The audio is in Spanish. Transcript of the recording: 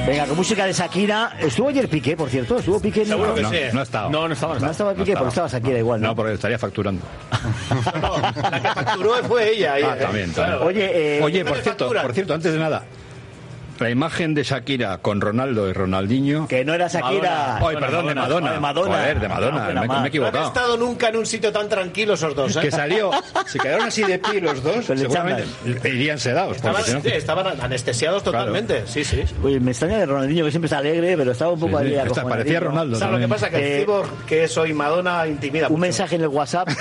Venga, con música de Shakira. ¿Estuvo ayer Piqué, por cierto? ¿Estuvo Piqué? Seguro que no, sí. no ha estado. No estaba. No estaba Piqué, porque estaba Shakira igual, ¿no? No, porque estaría facturando. No, la que facturó fue ella. También. Claro. Oye, por cierto, antes de nada, la imagen de Shakira con Ronaldo y Ronaldinho. que no era Shakira. Ay, perdón, de Madonna. De Madonna. Joder, de Madonna, me he No han equivocado. estado nunca en un sitio tan tranquilo esos dos, ¿eh? Que salió, se quedaron así de pie los dos, Con el seguramente irían sedados. Estaban anestesiados totalmente. Sí. Oye, me extraña de Ronaldinho, que siempre está alegre, pero estaba un poco ahí acojonadillo. Parecía Ronaldo. ¿Sabes lo que pasa? Que el cyborg que soy Madonna intimida Un mucho. mensaje en el WhatsApp